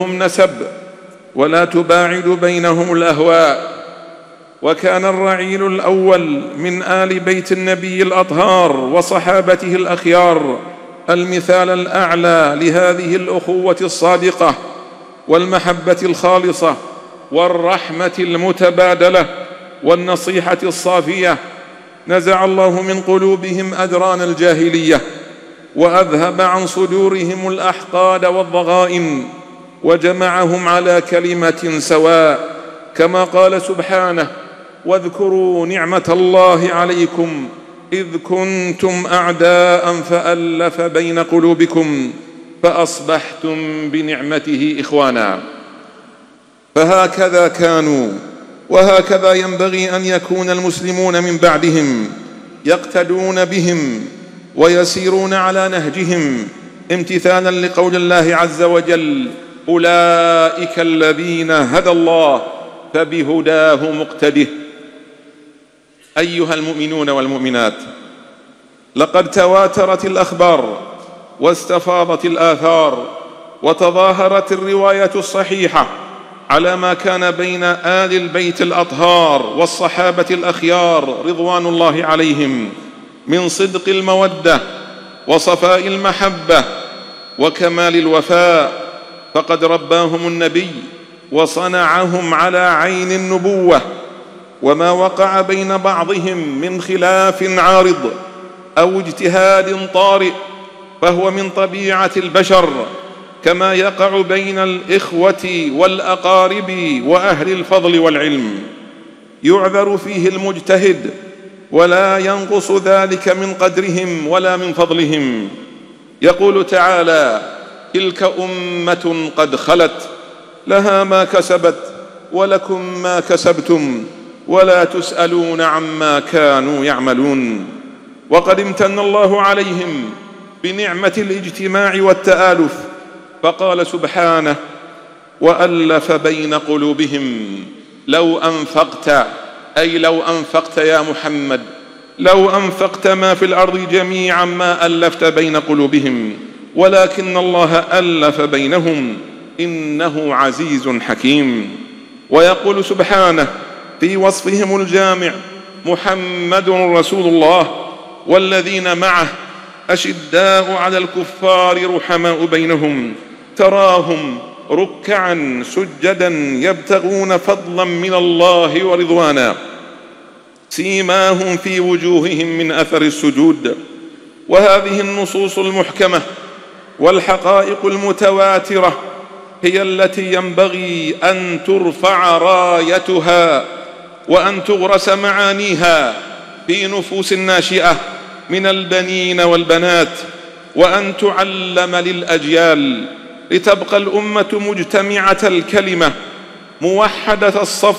نسب ولا تباعد بينهم الأهواء. وكان الرعيل الأول من آل بيت النبي الأطهار وصحابته الأخيار المثال الأعلى لهذه الأخوة الصادقة والمحبة الخالصة والرحمة المتبادلة والنصيحة الصافية. نزع الله من قلوبهم أدران الجاهلية وأذهب عن صدورهم الأحقاد والضغائن وجمعهم على كلمة سواء، كما قال سبحانه: واذكروا نعمة الله عليكم إذ كنتم أعداء فألف بين قلوبكم فأصبحتم بنعمته إخوانا. فهكذا كانوا وهكذا ينبغي أن يكون المسلمون من بعدهم، يقتدون بهم ويسيرون على نهجهم امتثالا لقول الله عز وجل: أولئك الذين هدى الله فبهداه مقتده. أيها المؤمنون والمؤمنات، لقد تواترت الأخبار واستفاضت الآثار وتظاهرت الرواية الصحيحة على ما كان بين آل البيت الأطهار والصحابة الأخيار رضوان الله عليهم من صدق المودة وصفاء المحبة وكمال الوفاء، فقد رباهم النبي وصنعهم على عين النبوة. وما وقع بين بعضهم من خلاف عارض أو اجتهاد طارئ فهو من طبيعة البشر، كما يقع بين الإخوة والأقارب وأهل الفضل والعلم. يعذر فيه المجتهد ولا ينقص ذلك من قدرهم ولا من فضلهم. يقول تعالى: تلك أمة قد خلت لها ما كسبت ولكم ما كسبتم ولا تسألون عما كانوا يعملون. وقد امتن الله عليهم بنعمة الاجتماع والتآلف، فقال سبحانه: وألف بين قلوبهم لو أنفقت، أي لو أنفقت يا محمد، لو أنفقت ما في الأرض جميعا ما ألفت بين قلوبهم ولكن الله ألف بينهم إنه عزيز حكيم. ويقول سبحانه في وصفهم الجامع: محمد رسول الله والذين معه أشداء على الكفار رحماء بينهم تراهم ركعا سجدا يبتغون فضلا من الله ورضوانا سيماهم في وجوههم من أثر السجود. وهذه النصوص المحكمة والحقائق المتواترة هي التي ينبغي أن ترفع رايتها وأن تغرس معانيها في نفوس الناشئة من البنين والبنات، وأن تعلم للأجيال لتبقى الأمة مجتمعة الكلمة موحدة الصف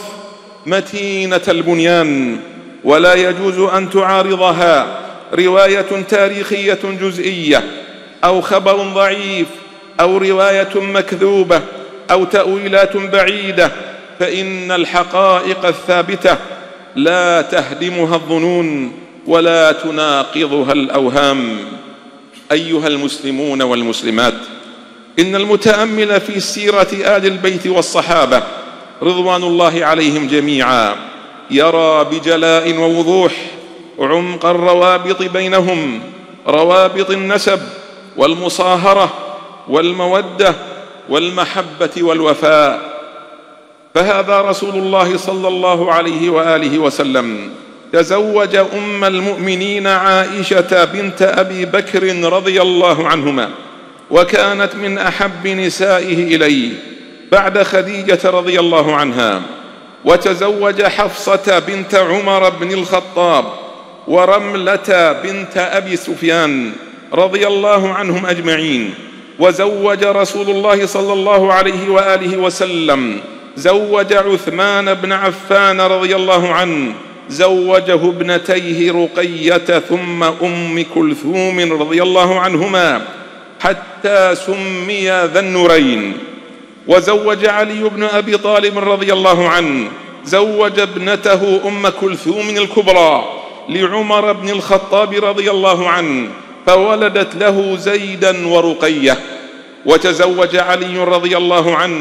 متينة البنيان. ولا يجوز أن تعارضها رواية تاريخية جزئية أو خبر ضعيف أو رواية مكذوبة أو تأويلات بعيدة، فإن الحقائق الثابتة لا تهدمها الظنون ولا تناقضها الأوهام. أيها المسلمون والمسلمات، إن المتأمل في سيرة آل البيت والصحابة رضوان الله عليهم جميعا يرى بجلاء ووضوح عمق الروابط بينهم، روابط النسب والمصاهرة والمودة والمحبة والوفاء. فهذا رسول الله صلى الله عليه وآله وسلم تزوج أم المؤمنين عائشة بنت أبي بكر رضي الله عنهما، وكانت من أحب نسائه إليه بعد خديجة رضي الله عنها. وتزوج حفصة بنت عمر بن الخطاب ورملة بنت أبي سفيان رضي الله عنهم أجمعين. وزوج رسول الله صلى الله عليه وآله وسلم زوج عثمان بن عفان رضي الله عنه، زوجه ابنتيه رقية ثم أم كلثوم رضي الله عنهما حتى سمي ذا النورين. وزوج علي بن أبي طالب رضي الله عنه، زوج ابنته أم كلثوم الكبرى لعمر بن الخطاب رضي الله عنه، فولدت له زيدا ورقية. وتزوج علي رضي الله عنه